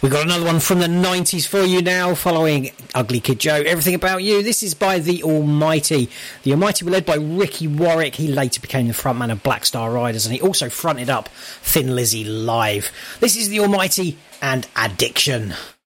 We got another one from the 90s for you now, following Ugly Kid Joe, Everything About You. This is by The Almighty. The Almighty were led by Ricky Warwick. He later became the frontman of Black Star Riders, and he also fronted up Thin Lizzy live. This is The Almighty and Addiction.